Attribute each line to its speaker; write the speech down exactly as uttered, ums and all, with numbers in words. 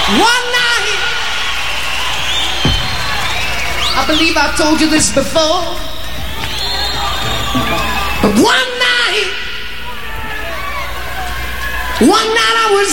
Speaker 1: One night, I believe I've told you this before, but one night, one night I was